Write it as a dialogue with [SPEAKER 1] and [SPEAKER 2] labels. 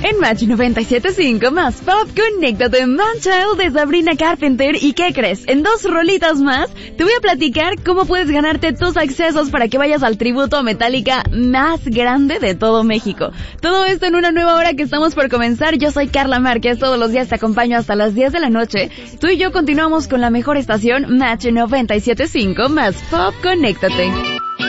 [SPEAKER 1] En Match 97.5 más Pop, conéctate Man-Child de Sabrina Carpenter. ¿Y qué crees? En 2 rolitas más te voy a platicar cómo puedes ganarte tus accesos para que vayas al tributo a Metallica más grande de todo México. Todo esto en una nueva hora que estamos por comenzar. Yo soy Carla Márquez, todos los días te acompaño hasta las 10 de la noche. Tú y yo continuamos con la mejor estación, Match 97.5 más Pop, conéctate.